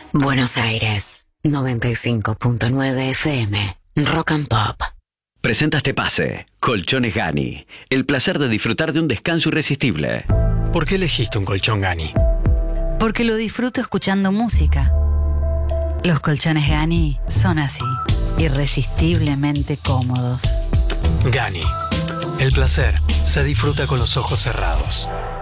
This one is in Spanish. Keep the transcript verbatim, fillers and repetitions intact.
Buenos Aires, noventa y cinco punto nueve F M, Rock and Pop. Presenta este pase, Colchones Gani. El placer de disfrutar de un descanso irresistible. ¿Por qué elegiste un colchón Gani? Porque lo disfruto escuchando música. Los colchones Gani son así, irresistiblemente cómodos. Gani. El placer se disfruta con los ojos cerrados.